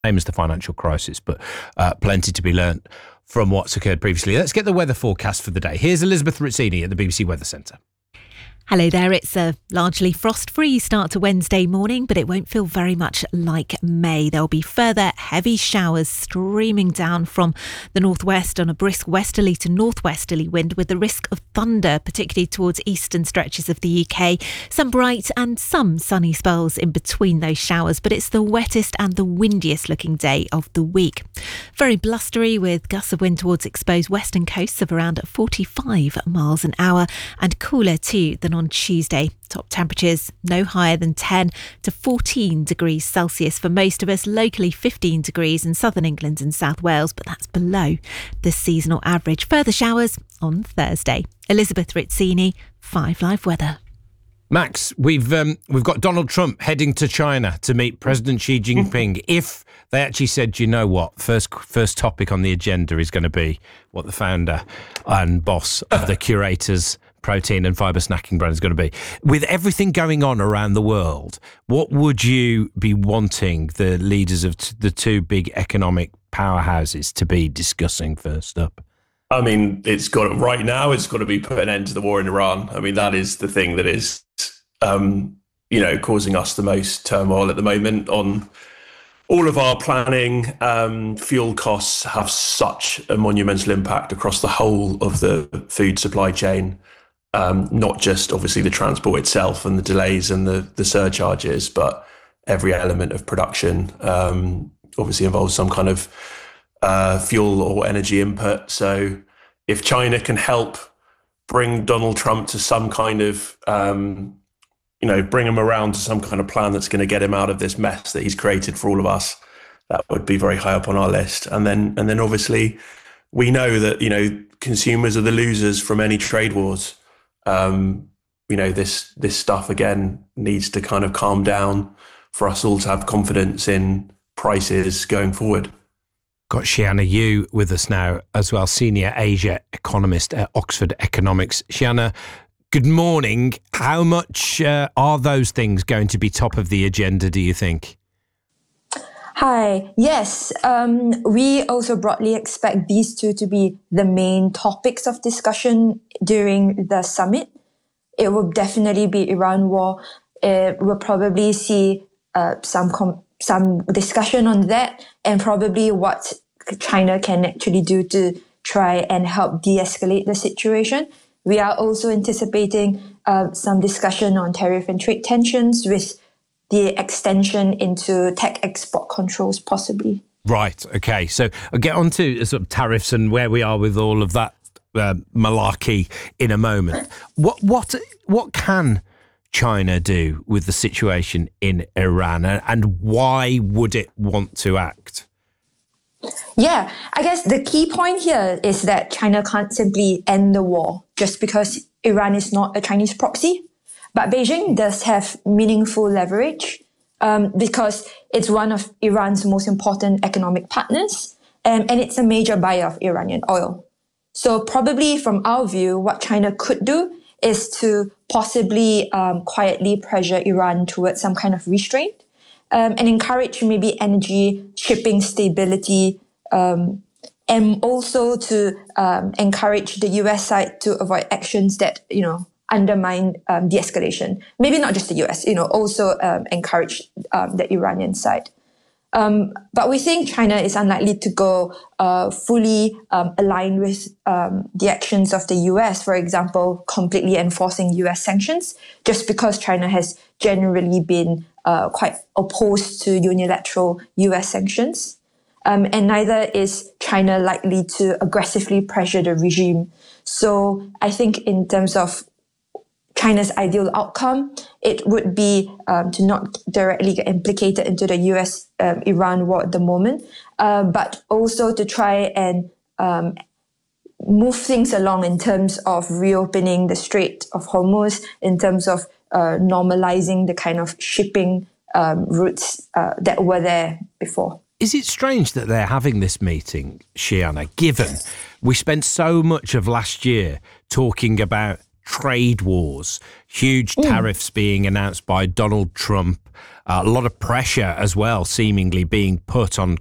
same as the financial crisis, but plenty to be learnt from what's occurred previously. Let's get the weather forecast for the day. Here's Elizabeth Rizzini at the BBC Weather Centre. Hello there. It's a largely frost-free start to Wednesday morning, but it won't feel very much like May. There'll be further heavy showers streaming down from the northwest on a brisk westerly to northwesterly wind, with the risk of thunder, particularly towards eastern stretches of the UK. Some bright and some sunny spells in between those showers, but it's the wettest and the windiest looking day of the week. Very blustery, with gusts of wind towards exposed western coasts of around 45 miles an hour, and cooler too than on Tuesday. Top temperatures no higher than 10 to 14 degrees Celsius for most of us, locally 15 degrees in southern England and South Wales, but that's below the seasonal average. Further showers on Thursday. Elizabeth Rizzini, 5 Live Weather. Max, we've got Donald Trump heading to China to meet President Xi Jinping. If they actually said, you know what, first topic on the agenda is going to be what the founder and boss of the Curators protein and fibre snacking brand is going to be. With everything going on around the world, what would you be wanting the leaders of the two big economic powerhouses to be discussing first up? I mean, right now, it's got to be put an end to the war in Iran. I mean, that is the thing that is, causing us the most turmoil at the moment on all of our planning. Fuel costs have such a monumental impact across the whole of the food supply chain. Not just obviously the transport itself and the delays and the surcharges, but every element of production obviously involves some kind of fuel or energy input. So if China can help bring Donald Trump to some kind of, bring him around to some kind of plan that's going to get him out of this mess that he's created for all of us, that would be very high up on our list. And then obviously we know that, consumers are the losers from any trade wars. This stuff again needs to kind of calm down for us all to have confidence in prices going forward. Got Shiana Yu with us now as well, senior Asia economist at Oxford Economics. Shiana, good morning. How much are those things going to be top of the agenda, do you think? Hi. Yes, we also broadly expect these two to be the main topics of discussion during the summit. It will definitely be Iran war. We'll probably see some discussion on that, and probably what China can actually do to try and help de-escalate the situation. We are also anticipating some discussion on tariff and trade tensions, with the extension into tech export controls possibly. Right, okay. So I'll get on to sort of tariffs and where we are with all of that malarkey in a moment. What can China do with the situation in Iran, and why would it want to act? Yeah, I guess the key point here is that China can't simply end the war just because Iran is not a Chinese proxy. But Beijing does have meaningful leverage because it's one of Iran's most important economic partners, and it's a major buyer of Iranian oil. So probably from our view, what China could do is to possibly quietly pressure Iran towards some kind of restraint and encourage maybe energy shipping stability, and also to encourage the US side to avoid actions that, undermine de-escalation. Maybe not just the US, also encourage the Iranian side. But we think China is unlikely to go fully aligned with the actions of the US, for example, completely enforcing US sanctions, just because China has generally been quite opposed to unilateral US sanctions. And neither is China likely to aggressively pressure the regime. So I think in terms of China's ideal outcome, it would be to not directly get implicated into the US-Iran war at the moment, but also to try and move things along in terms of reopening the Strait of Hormuz, in terms of normalizing the kind of shipping routes that were there before. Is it strange that they're having this meeting, Shiana, given we spent so much of last year talking about trade wars, huge tariffs being announced by Donald Trump, a lot of pressure as well, seemingly being put on